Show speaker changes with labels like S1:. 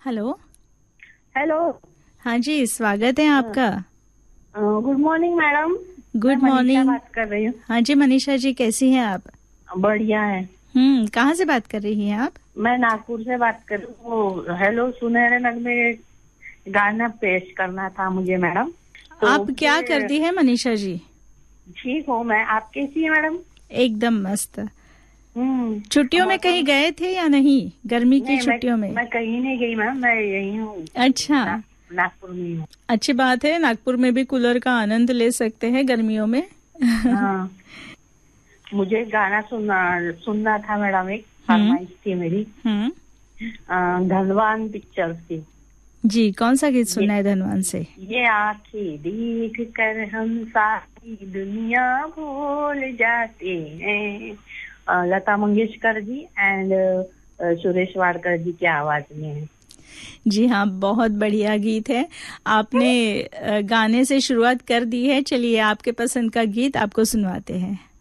S1: Hello.
S2: Hello.
S1: हाँ जी, स्वागत है आपका।
S2: Good morning madam.
S1: Good morning.
S2: बात कर रही हूँ।
S1: हाँ जी मनीषा जी, कैसी हैं आप?
S2: बढ़िया है।
S1: कहाँ से बात कर रही हैं आप?
S2: मैं नागपुर से बात कर रही हूँ। हेलो सुनहरे नगमे गाना पेश करना था मुझे मैडम। तो
S1: आप क्या करती है मनीषा जी?
S2: ठीक हूँ मैं। आप कैसी है मैडम?
S1: एकदम मस्त। छुट्टियों में कहीं गए थे या नहीं, गर्मी की छुट्टियों में?
S2: मैं कहीं नहीं गई मैम, मैं यही हूँ।
S1: अच्छा।
S2: नागपुर में हूँ।
S1: अच्छी बात है, नागपुर में भी कूलर का आनंद ले सकते हैं गर्मियों में।
S2: हाँ। मुझे गाना सुनना था मैडम। एक फरमाइश थी मेरी। धनवान पिक्चर थी।
S1: जी, कौन सा गीत सुनना है धनवान से?
S2: ये आंखें देख कर हम सारी दुनिया भूल जाते हैं। लता मंगेशकर जी एंड सुरेश वाडकर जी की आवाज में है।
S1: जी हाँ, बहुत बढ़िया गीत है। आपने गाने से शुरुआत कर दी है, चलिए आपके पसंद का गीत आपको सुनवाते हैं।